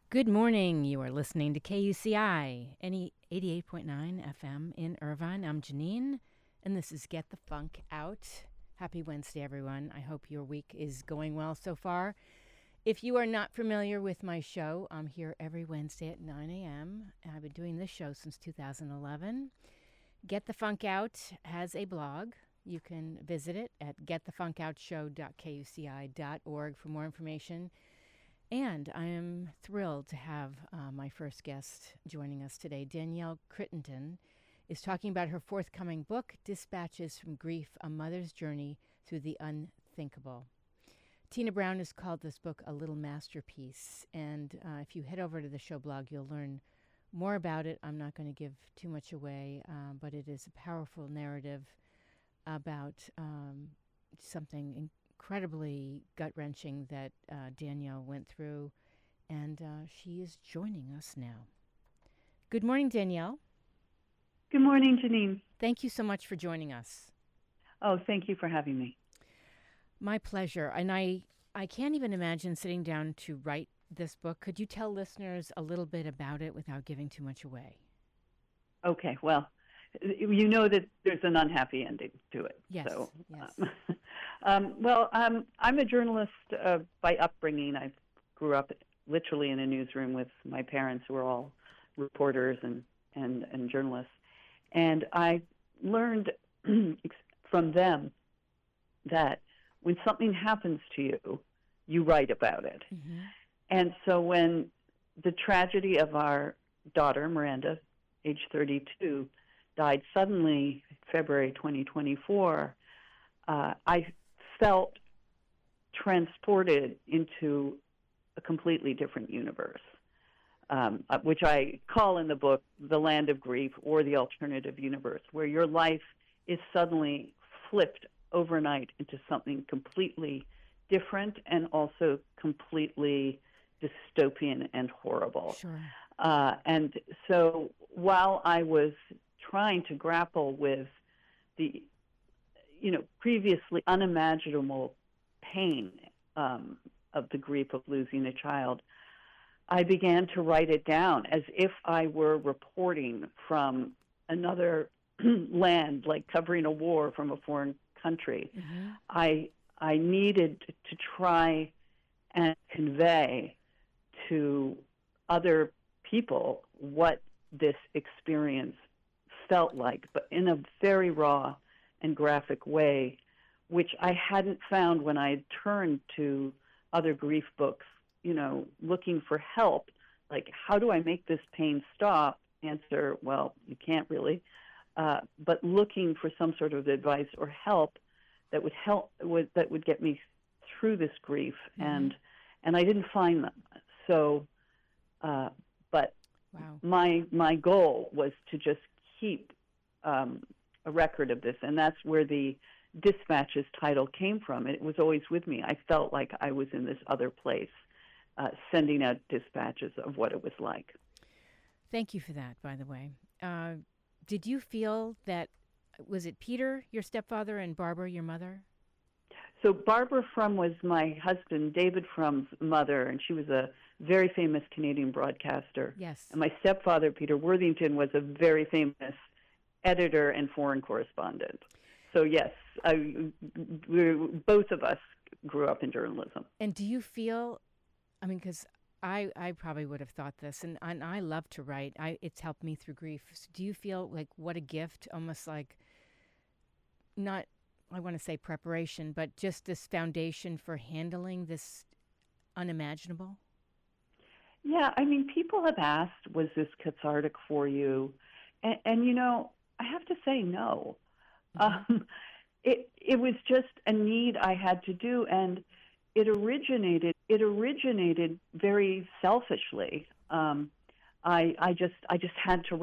Good morning. You are listening to KUCI, 88.9 FM in Irvine. I'm Janine, and this is Get the Funk Out. Happy Wednesday, everyone. I hope your week is going well so far. If you are not familiar with my show, I'm here every Wednesday at 9 a.m. I've been doing this show since 2011. Get the Funk Out has a blog. You can visit it at getthefunkoutshow.kuci.org for more information. And I am thrilled to have my first guest joining us today. Danielle Crittenden is talking about her forthcoming book, Dispatches from Grief, A Mother's Journey Through the Unthinkable. Tina Brown has called this book a little masterpiece. And if you head over to the show blog, you'll learn more about it. I'm not going to give too much away, but it is a powerful narrative about something incredibly gut-wrenching that Danielle went through, and she is joining us now. Good morning, Danielle. Good morning, Janine. Thank you so much for joining us. Oh, thank you for having me. My pleasure. And I can't even imagine sitting down to write this book. Could you tell listeners a little bit about it without giving too much away? Okay, well, you know that there's an unhappy ending to it. Yes, so, yes. I'm a journalist by upbringing. I grew up literally in a newsroom with my parents, who were all reporters and journalists. And I learned from them that when something happens to you, you write about it. Mm-hmm. And so when the tragedy of our daughter, Miranda, age 32, died suddenly, February 2024, I felt transported into a completely different universe, which I call in the book the land of grief, or the alternative universe, where your life is suddenly flipped overnight into something completely different and also completely dystopian and horrible. Sure. And so while I was trying to grapple with the previously unimaginable pain of the grief of losing a child, I began to write it down as if I were reporting from another land, like covering a war from a foreign country. Mm-hmm. I needed to try and convey to other people what this experience felt like, but in a very raw and graphic way, which I hadn't found when I had turned to other grief books, looking for help. Like, how do I make this pain stop? Answer, well, you can't really. But looking for some sort of advice or help that would get me through this grief, mm-hmm. and I didn't find them. So, but wow. My goal was to just keep a record of this, and that's where the Dispatches title came from. It was always with me. I felt like I was in this other place, sending out dispatches of what it was like. Thank you for that, by the way. Did you feel that, was it Peter, your stepfather, and Barbara, your mother? So Barbara Frum was my husband, David Frum's mother, and she was a very famous Canadian broadcaster. Yes. And my stepfather, Peter Worthington, was a very famous editor and foreign correspondent. So yes, both of us grew up in journalism. And do you feel, because I probably would have thought this, and I love to write. It's helped me through grief. So do you feel like what a gift, almost like not, I want to say preparation, but just this foundation for handling this unimaginable? Yeah, people have asked, was this cathartic for you? And I have to say no. Mm-hmm. It was just a need I had to do, and it originated very selfishly. I just had to